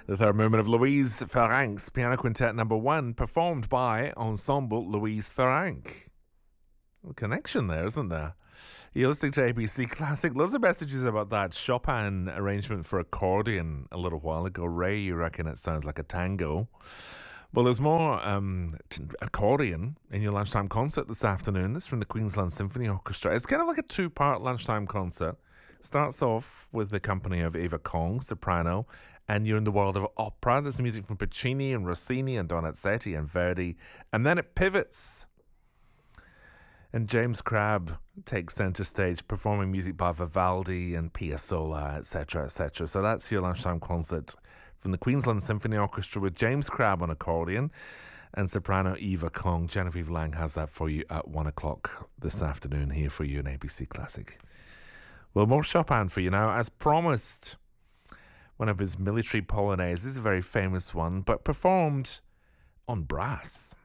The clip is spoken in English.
The third movement of Louise Farrenc's Piano Quintet number 1, performed by Ensemble Louise Farrenc. A connection there, isn't there? You're listening to ABC Classic. Lots of messages about that Chopin arrangement for accordion a little while ago. Ray, you reckon it sounds like a tango. Well, there's more accordion in your lunchtime concert this afternoon. This is from the Queensland Symphony Orchestra. It's kind of like a two-part lunchtime concert. Starts off with the company of Eva Kong, soprano, and you're in the world of opera. There's music from Puccini and Rossini and Donizetti and Verdi. And then it pivots. And James Crabb takes centre stage, performing music by Vivaldi and Piazzolla, etc., etc. So that's your lunchtime concert from the Queensland Symphony Orchestra with James Crabb on accordion and soprano Eva Kong. Genevieve Lang has that for you at 1 o'clock this afternoon here for you in ABC Classic. Well, more Chopin for you now. As promised, one of his military polonaises, a very famous one, but performed on brass.